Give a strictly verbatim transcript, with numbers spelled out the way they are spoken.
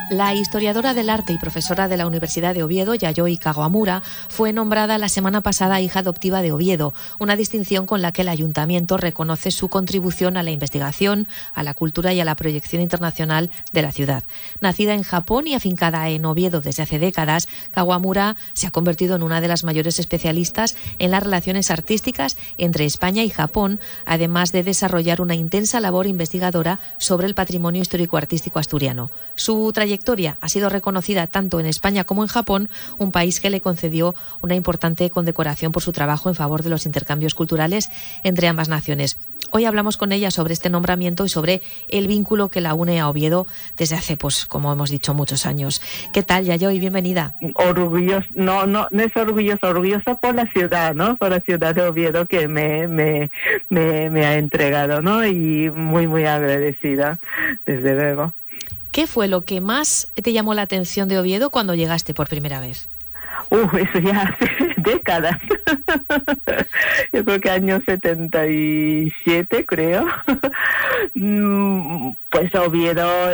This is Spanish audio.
La historiadora del arte y profesora de la Universidad de Oviedo, Yayoi Kawamura, fue nombrada la semana pasada hija adoptiva de Oviedo, una distinción con la que el ayuntamiento reconoce su contribución a la investigación, a la cultura y a la proyección internacional de la ciudad. Nacida en Japón y afincada en Oviedo desde hace décadas, Kawamura se ha convertido en una de las mayores especialistas en las relaciones artísticas entre España y Japón, además de desarrollar una intensa labor investigadora sobre el patrimonio histórico-artístico asturiano. Su trayectoria ha sido reconocida tanto en España como en Japón, un país que le concedió una importante condecoración por su trabajo en favor de los intercambios culturales entre ambas naciones. Hoy hablamos con ella sobre este nombramiento y sobre el vínculo que la une a Oviedo desde hace, pues, como hemos dicho, muchos años. ¿Qué tal, Yayoi? Bienvenida. Orgulloso, no, no, no es orgulloso, orgulloso por la ciudad, ¿no? Por la ciudad de Oviedo que me, me, me, me ha entregado, ¿no? Y muy, muy agradecida, desde luego. ¿Qué fue lo que más te llamó la atención de Oviedo cuando llegaste por primera vez? Uh, eso ya hace décadas. Yo creo que año setenta y siete, creo. Pues Oviedo